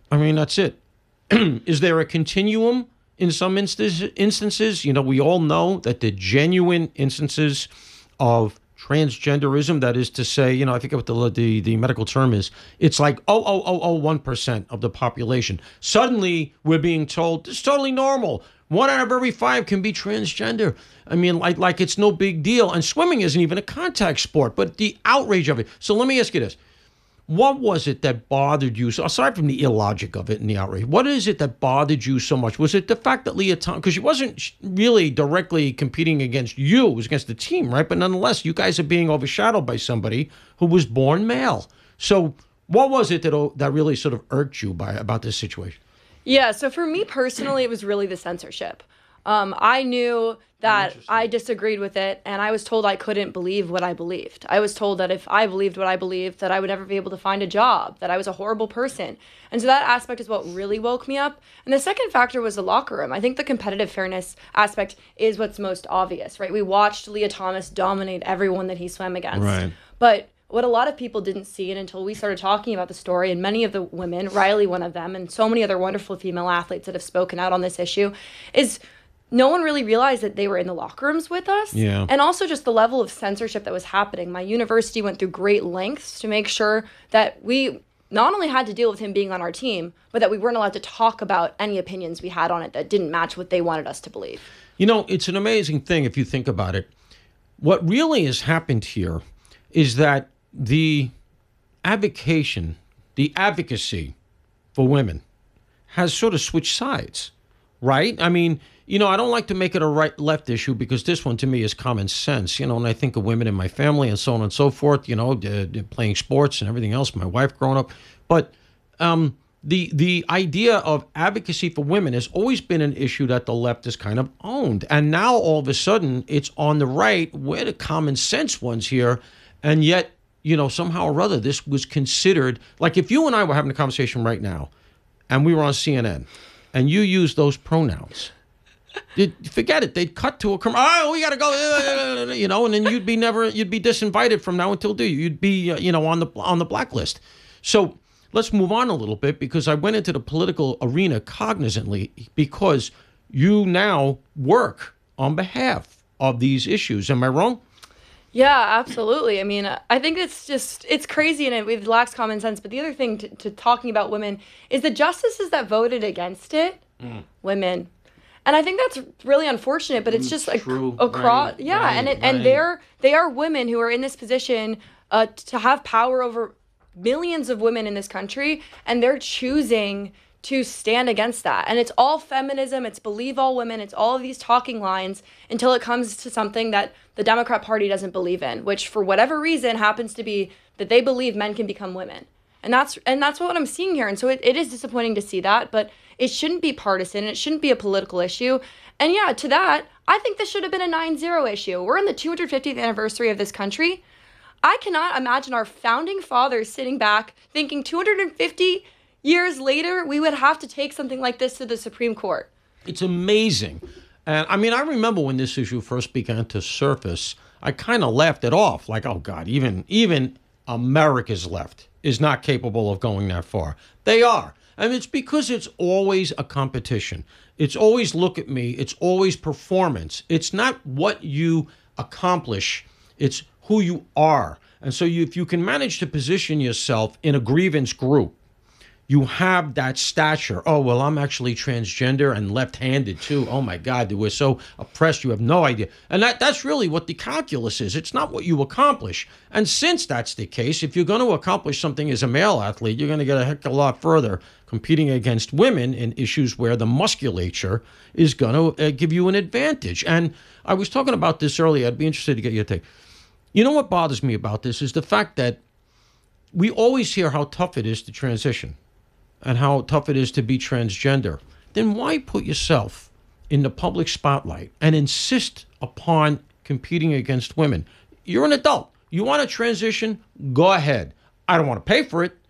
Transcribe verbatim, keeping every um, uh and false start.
I mean, that's it. Is there a continuum in some instances? Instances, you know, we all know that the genuine instances of transgenderism, that is to say, you know, I forget what the the, the medical term is. It's like oh oh oh oh one percent of the population. Suddenly, we're being told it's totally normal. One out of every five can be transgender. I mean, like like it's no big deal. And swimming isn't even a contact sport. But the outrage of it. So let me ask you this. What was it that bothered you, so aside from the illogic of it and the outrage, what is it that bothered you so much? Was it the fact that Leah Thompson, because she wasn't really directly competing against you, it was against the team, right? But nonetheless, you guys are being overshadowed by somebody who was born male. So what was it that that really sort of irked you by about this situation? Yeah, so for me personally, it was really the censorship. Um, I knew that I disagreed with it, and I was told I couldn't believe what I believed. I was told that if I believed what I believed, that I would never be able to find a job, that I was a horrible person. And so that aspect is what really woke me up. And the second factor was the locker room. I think the competitive fairness aspect is what's most obvious, right? We watched Leah Thomas dominate everyone that he swam against. Right. But what a lot of people didn't see, and until we started talking about the story, and many of the women, Riley one of them, and so many other wonderful female athletes that have spoken out on this issue, is no one really realized that they were in the locker rooms with us. Yeah. And also just the level of censorship that was happening. My university went through great lengths to make sure that we not only had to deal with him being on our team, but that we weren't allowed to talk about any opinions we had on it that didn't match what they wanted us to believe. You know, it's an amazing thing if you think about it. What really has happened here is that the advocation, the advocacy for women has sort of switched sides, right? I mean, you know, I don't like to make it a right-left issue because this one to me is common sense, you know, and I think of women in my family and so on and so forth, you know, uh, playing sports and everything else, my wife growing up. But um, the the idea of advocacy for women has always been an issue that the left has kind of owned. And now all of a sudden it's on the right. We're the common sense ones here. And yet, you know, somehow or other, this was considered, like if you and I were having a conversation right now and we were on C N N and you used those pronouns, You'd, forget it. They'd cut to a commercial. Oh, we got to go, you know, and then you'd be never, you'd be disinvited from now until do you'd be, uh, you know, on the on the blacklist. So let's move on a little bit because I went into the political arena cognizantly because you now work on behalf of these issues. Am I wrong? Yeah, absolutely. I mean, I think it's just, it's crazy and it, it lacks common sense. But the other thing to, to talking about women is the justices that voted against it, mm. women. And I think that's really unfortunate, but it's just like across, right, yeah, right, and it, right. and they're they are women who are in this position uh, to have power over millions of women in this country, and they're choosing to stand against that. And it's all feminism, it's believe all women, it's all of these talking lines until it comes to something that the Democrat Party doesn't believe in, which for whatever reason happens to be that they believe men can become women. And that's and that's what I'm seeing here. And so it, it is disappointing to see that, but it shouldn't be partisan. It shouldn't be a political issue. And yeah, to that, I think this should have been a nine zero issue. We're in the two hundred fiftieth anniversary of this country. I cannot imagine our founding fathers sitting back thinking two hundred fifty years later, we would have to take something like this to the Supreme Court. It's amazing. And I mean, I remember when this issue first began to surface, I kind of laughed it off. Like, oh, God, even even America's left is not capable of going that far. They are. And it's because it's always a competition. It's always look at me. It's always performance. It's not what you accomplish. It's who you are. And so you, if you can manage to position yourself in a grievance group, you have that stature. Oh, well, I'm actually transgender and left-handed too. Oh my God, we're so oppressed, you have no idea. And that, that's really what the calculus is. It's not what you accomplish. And since that's the case, if you're going to accomplish something as a male athlete, you're going to get a heck of a lot further competing against women in issues where the musculature is going to uh, give you an advantage. And I was talking about this earlier. I'd be interested to get your take. You know what bothers me about this is the fact that we always hear how tough it is to transition and how tough it is to be transgender. Then why put yourself in the public spotlight and insist upon competing against women? You're an adult. You want to transition? Go ahead. I don't want to pay for it.